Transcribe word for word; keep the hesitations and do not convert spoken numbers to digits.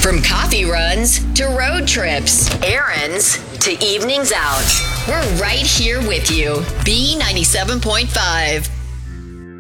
From coffee runs to road trips, errands to evenings out, we're right here with you. B ninety-seven point five.